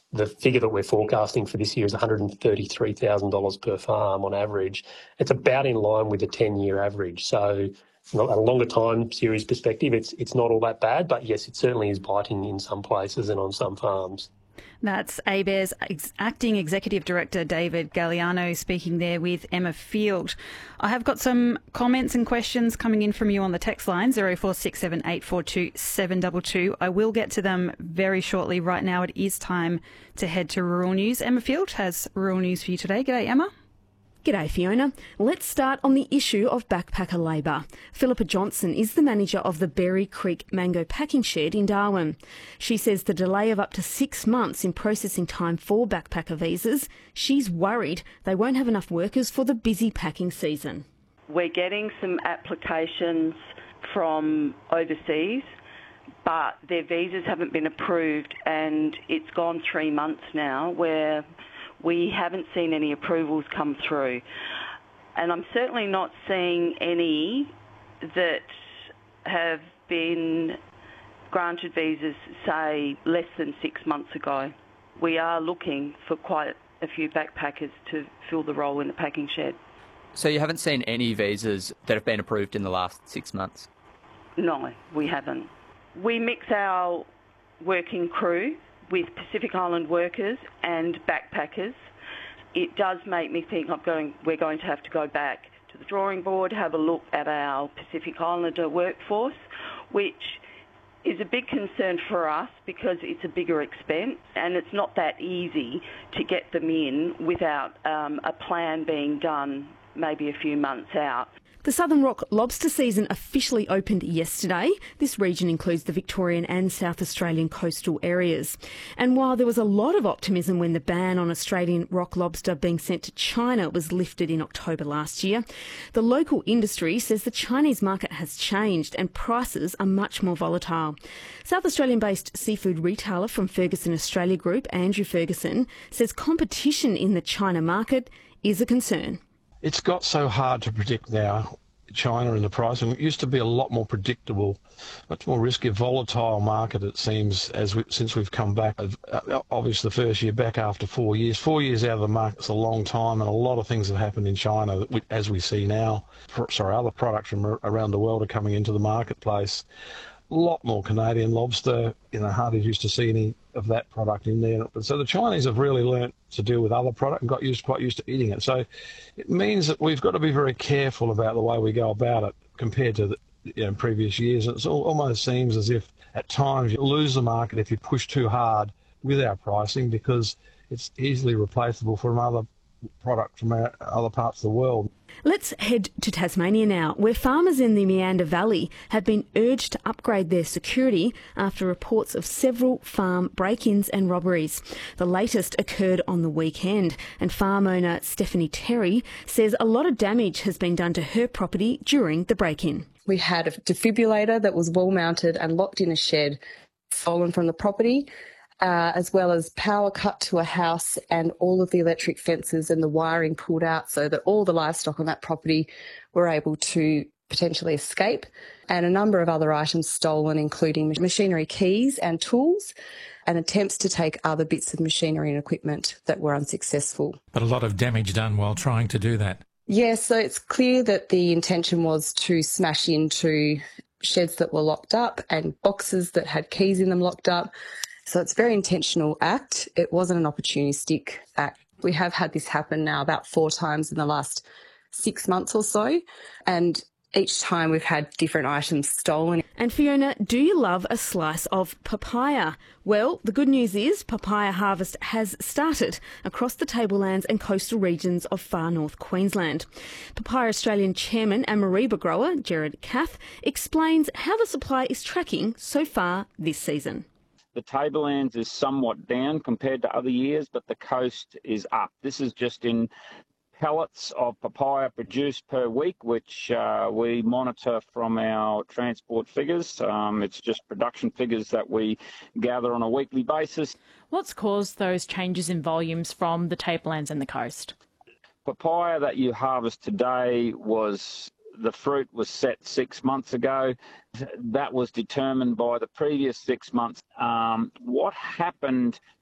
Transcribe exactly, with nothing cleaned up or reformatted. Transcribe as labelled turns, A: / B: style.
A: the figure that we're forecasting for this year is one hundred thirty-three thousand dollars per farm on average. It's about in line with the ten-year average. So from a longer time series perspective, it's it's not all that bad, but yes, it certainly is biting in some places and on some farms.
B: That's ABARES ex- Acting Executive Director David Galliano speaking there with Emma Field. I have got some comments and questions coming in from you on the text line, zero four six seven eight four two seven two two. I will get to them very shortly. Right now it is time to head to Rural News. Emma Field has Rural News for you today. G'day, Emma.
C: G'day, Fiona. Let's start on the issue of backpacker labour. Philippa Johnson is the manager of the Berry Creek Mango Packing Shed in Darwin. She says the delay of up to six months in processing time for backpacker visas, she's worried they won't have enough workers for the busy packing season.
D: We're getting some applications from overseas, but their visas haven't been approved, and it's gone three months now where we haven't seen any approvals come through. And I'm certainly not seeing any that have been granted visas, say, less than six months ago. We are looking for quite a few backpackers to fill the role in the packing shed.
E: So you haven't seen any visas that have been approved in the last six months?
D: No, we haven't. We mix our working crew with Pacific Island workers and backpackers. It does make me think I'm going, we're going to have to go back to the drawing board, have a look at our Pacific Islander workforce, which is a big concern for us because it's a bigger expense and it's not that easy to get them in without um, a plan being done maybe a few months out.
C: The Southern Rock lobster season officially opened yesterday. This region includes the Victorian and South Australian coastal areas. And while there was a lot of optimism when the ban on Australian rock lobster being sent to China was lifted in October last year, the local industry says the Chinese market has changed and prices are much more volatile. South Australian-based seafood retailer from Ferguson Australia Group, Andrew Ferguson, says competition in the China market is a concern.
F: It's got so hard to predict now, China and the pricing. It used to be a lot more predictable, much more risky, volatile market, it seems, as we, since we've come back. Obviously, the first year back after four years. Four years out of the market's a long time, and a lot of things have happened in China, that we, as we see now. Sorry, other products from around the world are coming into the marketplace. A lot more Canadian lobster. You know, hardly used to see any of that product in there. So the Chinese have really learnt to deal with other product and got used quite used to eating it. So it means that we've got to be very careful about the way we go about it compared to the, you know, previous years. It almost seems as if at times you lose the market if you push too hard with our pricing because it's easily replaceable from other product from our other parts of the world.
C: Let's head to Tasmania now, where farmers in the Meander Valley have been urged to upgrade their security after reports of several farm break-ins and robberies. The latest occurred on the weekend, and farm owner Stephanie Terry says a lot of damage has been done to her property during the break-in.
G: We had a defibrillator that was wall mounted and locked in a shed stolen from the property. Uh, as well as power cut to a house and all of the electric fences and the wiring pulled out so that all the livestock on that property were able to potentially escape, and a number of other items stolen, including machinery keys and tools, and attempts to take other bits of machinery and equipment that were unsuccessful.
H: But a lot of damage done while trying to do that.
G: Yes, so it's clear that the intention was to smash into sheds that were locked up and boxes that had keys in them locked up. So it's a very intentional act. It wasn't an opportunistic act. We have had this happen now about four times in the last six months or so, and each time we've had different items stolen.
C: And Fiona, do you love a slice of papaya? Well, the good news is papaya harvest has started across the tablelands and coastal regions of far north Queensland. Papaya Australian Chairman and Mareeba grower Gerard Cath explains how the supply is tracking so far this season.
I: The tablelands is somewhat down compared to other years, but the coast is up. This is just in pallets of papaya produced per week, which uh, we monitor from our transport figures. Um, it's just production figures that we gather on a weekly basis.
J: What's caused those changes in volumes from the tablelands and the coast?
I: Papaya that you harvest today was... The fruit was set six months ago. That was determined by the previous six months. Um, what happened